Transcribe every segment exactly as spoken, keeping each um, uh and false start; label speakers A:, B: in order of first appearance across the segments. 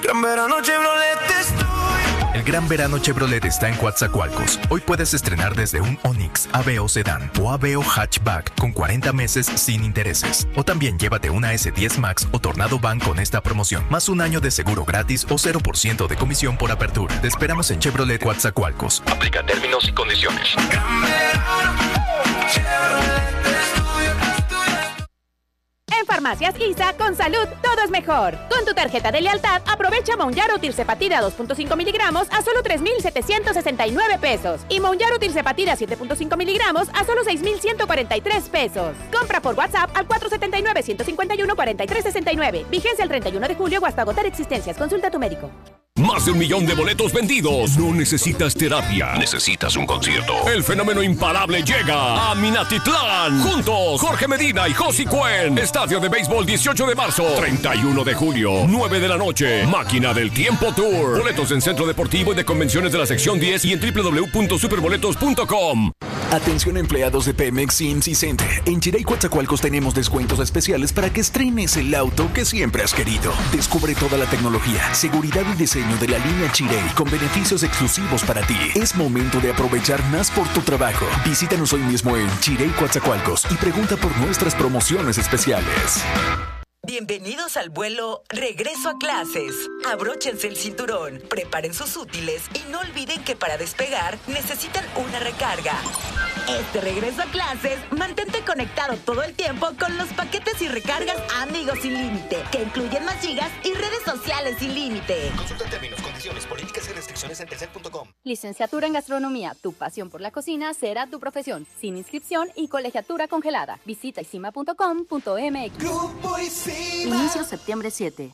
A: Gran Verano Chevrolet es tuyo.
B: El Gran Verano Chevrolet está en Coatzacoalcos. Hoy puedes estrenar desde un Onix, A V O Sedán o A V O Hatchback con cuarenta meses sin intereses. O también llévate una S diez Max o Tornado Van con esta promoción, más un año de seguro gratis o cero por ciento de comisión por apertura. Te esperamos en Chevrolet Coatzacoalcos. Aplica términos y condiciones.
A: Gran Verano Chevrolet es tuyo, es tuyo.
C: En Farmacias I S A, con salud, todo es mejor. Con tu tarjeta de lealtad, aprovecha Mounjaro Tirzepatida dos punto cinco miligramos a solo tres mil setecientos sesenta y nueve pesos. Y Mounjaro Tirzepatida siete punto cinco miligramos a solo seis mil ciento cuarenta y tres pesos. Compra por WhatsApp al cuatro siete nueve, uno cinco uno, cuatro tres seis nueve. Vigencia el treinta y uno de julio o hasta agotar existencias. Consulta a tu médico.
D: Más de un millón de boletos vendidos. No necesitas terapia. Necesitas un concierto. El fenómeno imparable llega a Minatitlán. Juntos, Jorge Medina y Josie Cuen. Estadio de béisbol dieciocho de marzo. treinta y uno de julio. nueve de la noche. Máquina del Tiempo Tour. Boletos en Centro Deportivo y de Convenciones de la sección diez y en doble u doble u doble u punto superboletos punto com.
E: Atención empleados de Pemex, Sims y Center. En Chirey Coatzacoalcos tenemos descuentos especiales para que estrenes el auto que siempre has querido. Descubre toda la tecnología, seguridad y diseño de la línea Chirey con beneficios exclusivos para ti. Es momento de aprovechar más por tu trabajo. Visítanos hoy mismo en Chirey Coatzacoalcos y pregunta por nuestras promociones especiales.
F: Bienvenidos al vuelo Regreso a Clases. Abróchense el cinturón, preparen sus útiles y no olviden que para despegar necesitan una recarga. Este regreso a clases, mantente conectado todo el tiempo con los paquetes y recargas Amigos Sin Límite, que incluyen más gigas y redes sociales sin límite.
G: Consulta términos, condiciones, políticas y restricciones en telcel punto com.
H: Licenciatura en Gastronomía. Tu pasión por la cocina será tu profesión. Sin inscripción y colegiatura congelada. Visita isima punto com punto m x.
A: Grupo Isima.
H: Inicio septiembre siete.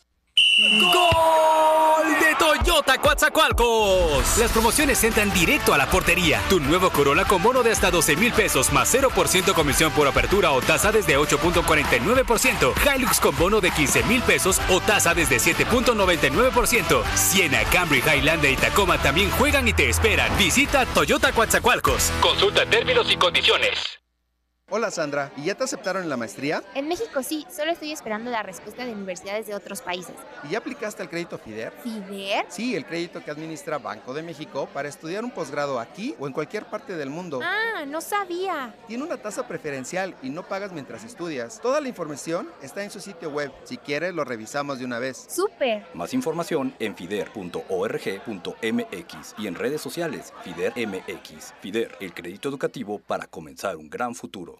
I: ¡Gol de Toyota Coatzacoalcos! Las promociones entran directo a la portería. Tu nuevo Corolla con bono de hasta doce mil pesos más cero por ciento comisión por apertura o tasa desde ocho punto cuarenta y nueve por ciento. Hilux con bono de quince mil pesos o tasa desde siete punto noventa y nueve por ciento. Siena, Camry, Highlander y Tacoma también juegan y te esperan. Visita Toyota Coatzacoalcos. Consulta términos y condiciones.
J: Hola Sandra, ¿y ya te aceptaron en la maestría?
K: En México sí, solo estoy esperando la respuesta de universidades de otros países.
J: ¿Y ya aplicaste al crédito FIDER?
K: ¿FIDER?
J: Sí, el crédito que administra Banco de México para estudiar un posgrado aquí o en cualquier parte del mundo.
K: Ah, no sabía.
J: Tiene una tasa preferencial y no pagas mientras estudias. Toda la información está en su sitio web. Si quieres, lo revisamos de una vez.
K: ¡Súper!
L: Más información en fider punto org punto m x y en redes sociales FIDER M X. FIDER, el crédito educativo para comenzar un gran futuro.